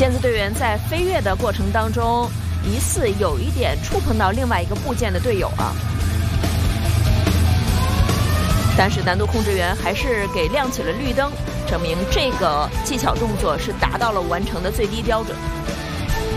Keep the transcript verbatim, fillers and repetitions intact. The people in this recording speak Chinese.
健子队员在飞跃的过程当中，疑似有一点触碰到另外一个部件的队友啊。但是难度控制员还是给亮起了绿灯，证明这个技巧动作是达到了完成的最低标准。